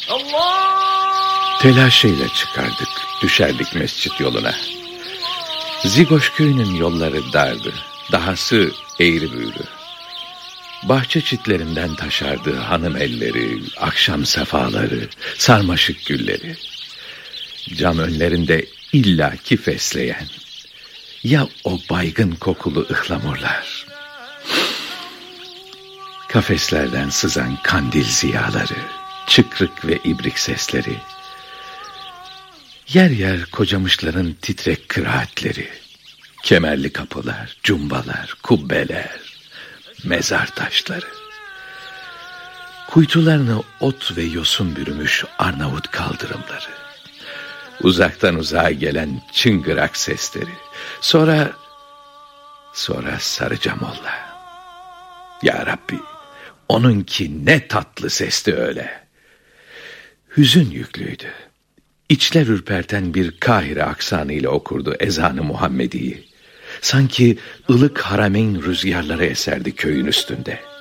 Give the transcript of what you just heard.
Telaşıyla çıkardık, düşerdik mescit yoluna. Zigoş köyünün yolları dardı, dahası eğri büğrü. Bahçe çitlerinden taşardı hanım elleri, akşam sefaları, sarmaşık gülleri. Cam önlerinde illaki fesleyen, ya o baygın kokulu ıhlamurlar. Kafeslerden sızan kandil ziyaları, çıkrık ve ibrik sesleri. Yer yer kocamışların titrek kıraatleri. Kemerli kapılar, cumbalar, kubbeler, mezar taşları. Kuytularını ot ve yosun bürümüş Arnavut kaldırımları. Uzaktan uzağa gelen çıngırak sesleri. Sonra Sarıcamolla. Ya Rabbi, onunki ne tatlı sesti öyle. Hüzün yüklüydü. İçler ürperten bir Kahire aksanıyla okurdu ezanı Muhammedi'yi. Sanki ılık harameyn rüzgarları eserdi köyün üstünde.